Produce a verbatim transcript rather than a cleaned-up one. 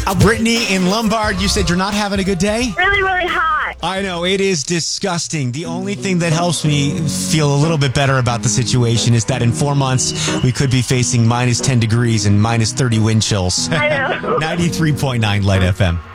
Brittany in Lombard, you said you're not having a good day? Really, really hot. I know, it is disgusting. The only thing that helps me feel a little bit better about the situation is that in four months, we could be facing minus ten degrees and minus thirty wind chills. I know. ninety-three point nine Light F M.